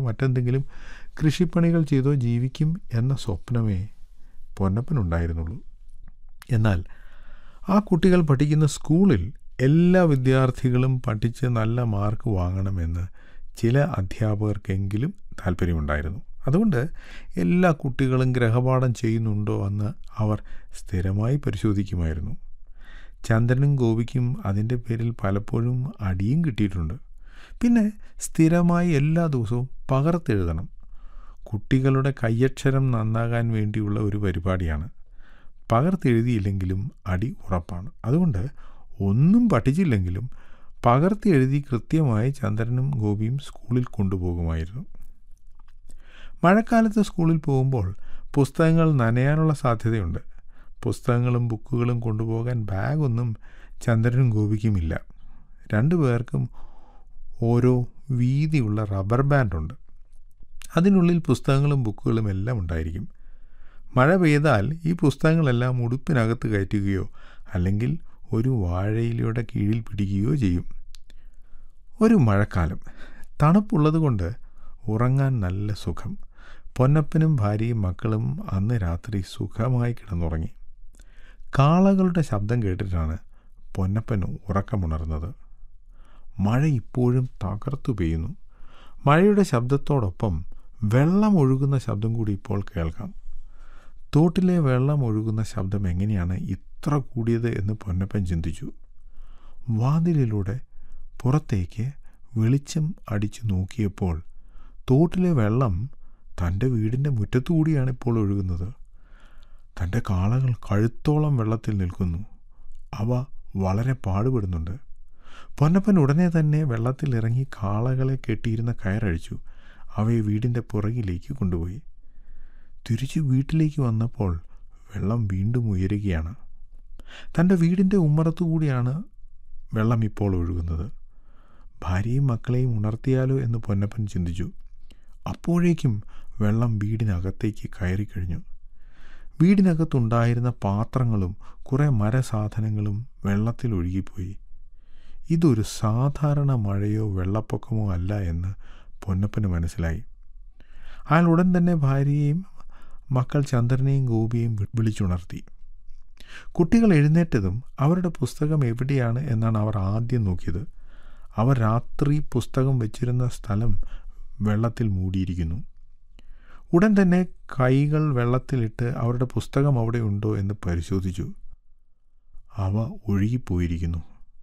മറ്റെന്തെങ്കിലും കൃഷിപ്പണികൾ ചെയ്തോ ജീവിക്കും എന്ന സ്വപ്നമേ പൊന്നപ്പനുണ്ടായിരുന്നുള്ളൂ. എന്നാൽ ആ കുട്ടികൾ പഠിക്കുന്ന സ്കൂളിൽ എല്ലാ വിദ്യാർത്ഥികളും പഠിച്ച് നല്ല മാർക്ക് വാങ്ങണമെന്ന് ചില അധ്യാപകർക്കെങ്കിലും താല്പര്യമുണ്ടായിരുന്നു. അതുകൊണ്ട് എല്ലാ കുട്ടികളും ഗൃഹപാഠം ചെയ്യുന്നുണ്ടോ എന്ന് അവർ സ്ഥിരമായി പരിശോധിക്കുമായിരുന്നു. ചന്ദ്രനും ഗോപിക്കും അതിൻ്റെ പേരിൽ പലപ്പോഴും അടിയും കിട്ടിയിട്ടുണ്ട്. പിന്നെ സ്ഥിരമായി എല്ലാ ദിവസവും പകർത്തെഴുതണം. കുട്ടികളുടെ കയ്യക്ഷരം നന്നാകാൻ വേണ്ടിയുള്ള ഒരു പരിപാടിയാണ്. പകർത്തെഴുതിയില്ലെങ്കിലും അടി ഉറപ്പാണ്. അതുകൊണ്ട് ഒന്നും പഠിച്ചില്ലെങ്കിലും പകർത്തെഴുതി കൃത്യമായി ചന്ദ്രനും ഗോപിയും സ്കൂളിൽ കൊണ്ടുപോകുമായിരുന്നു. മഴക്കാലത്ത് സ്കൂളിൽ പോകുമ്പോൾ പുസ്തകങ്ങൾ നനയാനുള്ള സാധ്യതയുണ്ട്. പുസ്തകങ്ങളും ബുക്കുകളും കൊണ്ടുപോകാൻ ബാഗൊന്നും ചന്ദ്രനും ഗോപിക്കുമില്ല. 2 പേർക്കും ഓരോ വീതിയുള്ള റബ്ബർ ബാൻഡുണ്ട്. അതിനുള്ളിൽ പുസ്തകങ്ങളും ബുക്കുകളും എല്ലാം ഉണ്ടായിരിക്കും. മഴ പെയ്താൽ ഈ പുസ്തകങ്ങളെല്ലാം ഉടുപ്പിനകത്ത് കയറ്റുകയോ അല്ലെങ്കിൽ ഒരു വാഴയിലയുടെ കീഴിൽ പിടിക്കുകയോ ചെയ്യും. ഒരു മഴക്കാലം. തണുപ്പുള്ളത് കൊണ്ട് ഉറങ്ങാൻ നല്ല സുഖം. പൊന്നപ്പനും ഭാര്യയും മക്കളും അന്ന് രാത്രി സുഖമായി കിടന്നുറങ്ങി. കാളകളുടെ ശബ്ദം കേട്ടിട്ടാണ് പൊന്നപ്പൻ ഉറക്കമുണർന്നത്. മഴ ഇപ്പോഴും തകർത്തു പെയ്യുന്നു. മഴയുടെ ശബ്ദത്തോടൊപ്പം വെള്ളം ഒഴുകുന്ന ശബ്ദം കൂടി ഇപ്പോൾ കേൾക്കാം. തോട്ടിലെ വെള്ളം ഒഴുകുന്ന ശബ്ദം എങ്ങനെയാണ് ഇത്ര കൂടിയത് എന്ന് പൊന്നപ്പൻ ചിന്തിച്ചു. വാതിലിലൂടെ പുറത്തേക്ക് വെളിച്ചം അടിച്ചു നോക്കിയപ്പോൾ തോട്ടിലെ വെള്ളം തൻ്റെ വീടിൻ്റെ മുറ്റത്തുകൂടിയാണ് ഇപ്പോൾ ഒഴുകുന്നത്. തൻ്റെ കാളകൾ കഴുത്തോളം വെള്ളത്തിൽ നിൽക്കുന്നു. അവ വളരെ പാടുപെടുന്നുണ്ട്. പൊന്നപ്പൻ ഉടനെ തന്നെ വെള്ളത്തിൽ ഇറങ്ങി കാളകളെ കെട്ടിയിരുന്ന കയറഴിച്ചു അവയെ വീടിൻ്റെ പുറകിലേക്ക് കൊണ്ടുപോയി. തിരിച്ചു വീട്ടിലേക്ക് വന്നപ്പോൾ വെള്ളം വീണ്ടും ഉയരുകയാണ്. തൻ്റെ വീടിൻ്റെ ഉമ്മറത്തുകൂടിയാണ് വെള്ളം ഇപ്പോൾ ഒഴുകുന്നത്. ഭാര്യയും മക്കളെയും ഉണർത്തിയാലോ എന്ന് പൊന്നപ്പൻ ചിന്തിച്ചു. അപ്പോഴേക്കും വെള്ളം വീടിനകത്തേക്ക് കയറിക്കഴിഞ്ഞു. വീടിനകത്തുണ്ടായിരുന്ന പാത്രങ്ങളും കുറേ മരസാധനങ്ങളും വെള്ളത്തിൽ ഒഴുകിപ്പോയി. ഇതൊരു സാധാരണ മഴയോ വെള്ളപ്പൊക്കമോ അല്ല എന്ന് പൊന്നപ്പന് മനസ്സിലായി. അയാൾ ഉടൻ തന്നെ ഭാര്യയെയും മക്കൾ ചന്ദ്രനെയും ഗോപിയെയും വിളിച്ചുണർത്തി. കുട്ടികൾ എഴുന്നേറ്റതും അവരുടെ പുസ്തകം എവിടെയാണ് എന്നാണ് അവർ ആദ്യം നോക്കിയത്. അവർ രാത്രി പുസ്തകം വെച്ചിരുന്ന സ്ഥലം വെള്ളത്തിൽ മൂടിയിരിക്കുന്നു. ഉടൻ തന്നെ കൈകൾ വെള്ളത്തിലിട്ട് അവരുടെ പുസ്തകം അവിടെ ഉണ്ടോ എന്ന് പരിശോധിച്ചു. അവ ഒഴുകിപ്പോയിരിക്കുന്നു.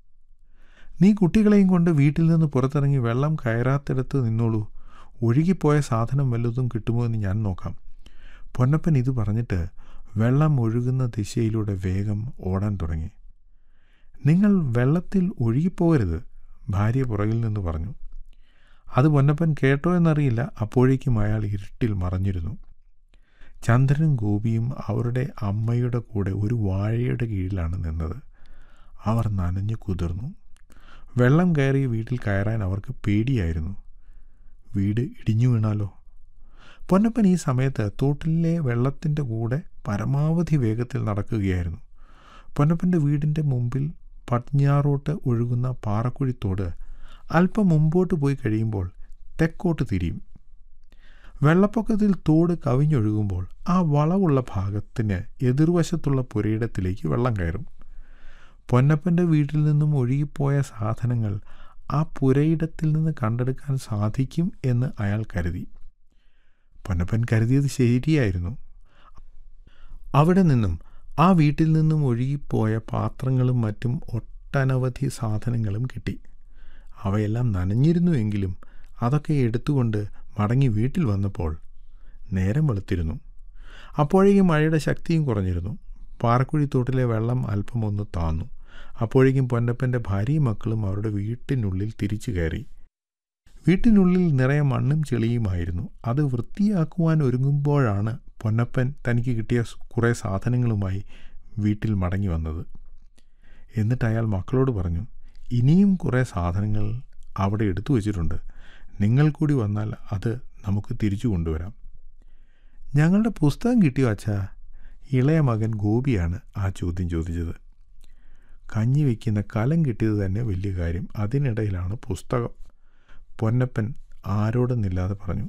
നീ കുട്ടികളെയും കൊണ്ട് വീട്ടിൽ നിന്ന് പുറത്തിറങ്ങി വെള്ളം കയറാത്തിടത്ത് നിന്നോളൂ. ഒഴുകിപ്പോയ സാധനം വല്ലതും കിട്ടുമോ എന്ന് ഞാൻ നോക്കാം. പൊന്നപ്പൻ ഇത് പറഞ്ഞിട്ട് വെള്ളം ഒഴുകുന്ന ദിശയിലൂടെ വേഗം ഓടാൻ തുടങ്ങി. നിങ്ങൾ വെള്ളത്തിൽ ഒഴുകിപ്പോകരുത്, ഭാര്യ പുറകിൽ നിന്ന് പറഞ്ഞു. അത് പൊന്നപ്പൻ കേട്ടോ എന്നറിയില്ല. അപ്പോഴേക്കും അയാൾ ഇരുട്ടിൽ മറഞ്ഞിരുന്നു. ചന്ദ്രനും ഗോപിയും അവരുടെ അമ്മയുടെ കൂടെ ഒരു വാഴയുടെ കീഴിലാണ് നിന്നത്. അവർ നനഞ്ഞു കുതിർന്നു. വെള്ളം കയറിയ വീട്ടിൽ കയറാൻ അവർക്ക് പേടിയായിരുന്നു. വീട് ഇടിഞ്ഞു വീണാലോ? പൊന്നപ്പൻ ഈ സമയത്ത് തോട്ടിലെ വെള്ളത്തിൻ്റെ കൂടെ പരമാവധി വേഗത്തിൽ നടക്കുകയായിരുന്നു. പൊന്നപ്പൻ്റെ വീടിൻ്റെ മുമ്പിൽ പടിഞ്ഞാറോട്ട് ഒഴുകുന്ന പാറക്കുഴിത്തോട് അല്പം മുമ്പോട്ട് പോയി കഴിയുമ്പോൾ തെക്കോട്ട് തിരിയും. വെള്ളപ്പൊക്കത്തിൽ തോട് കവിഞ്ഞൊഴുകുമ്പോൾ ആ വളവുള്ള ഭാഗത്തിന് എതിർവശത്തുള്ള പുരയിടത്തിലേക്ക് വെള്ളം കയറും. പൊന്നപ്പൻ്റെ വീട്ടിൽ നിന്നും ഒഴുകിപ്പോയ സാധനങ്ങൾ ആ പുരയിടത്തിൽ നിന്ന് കണ്ടെടുക്കാൻ സാധിക്കും എന്ന് അയാൾ കരുതി. പൊന്നപ്പൻ കരുതിയത് ശരിയായിരുന്നു. അവിടെ നിന്നും ആ വീട്ടിൽ നിന്നും ഒഴുകിപ്പോയ പാത്രങ്ങളും മറ്റും ഒട്ടനവധി സാധനങ്ങളും കിട്ടി. അവയെല്ലാം നനഞ്ഞിരുന്നുവെങ്കിലും അതൊക്കെ എടുത്തുകൊണ്ട് മടങ്ങി വീട്ടിൽ വന്നപ്പോൾ നേരം വെളുത്തിരുന്നു. അപ്പോഴേക്കും മഴയുടെ ശക്തിയും കുറഞ്ഞിരുന്നു. പാറക്കുഴിത്തോട്ടിലെ വെള്ളം അല്പം ഒന്ന് താന്നു. അപ്പോഴേക്കും പൊന്നപ്പൻ്റെ ഭാര്യയും മക്കളും അവരുടെ വീട്ടിനുള്ളിൽ തിരിച്ചു കയറി. വീട്ടിനുള്ളിൽ നിറയെ മണ്ണും ചെളിയുമായിരുന്നു. അത് വൃത്തിയാക്കുവാൻ ഒരുങ്ങുമ്പോഴാണ് പൊന്നപ്പൻ തനിക്ക് കിട്ടിയ കുറേ സാധനങ്ങളുമായി വീട്ടിൽ മടങ്ങി വന്നത്. എന്നിട്ട് അയാൾ മക്കളോട് പറഞ്ഞു, ഇനിയും കുറേ സാധനങ്ങൾ അവിടെ എടുത്തു വച്ചിട്ടുണ്ട്. നിങ്ങൾ കൂടി വന്നാൽ അത് നമുക്ക് തിരിച്ചു കൊണ്ടുവരാം. ഞങ്ങളുടെ പുസ്തകം കിട്ടിയോ അച്ഛാ? ഇളയ മകൻ ഗോപിയാണ് ആ ചോദ്യം ചോദിച്ചത്. കഞ്ഞി വയ്ക്കുന്ന കലം കിട്ടിയത് തന്നെ വലിയ കാര്യം. അതിനിടയിലാണ് പുസ്തകം. പൊന്നപ്പൻ ആരോടെന്നില്ലാതെ പറഞ്ഞു.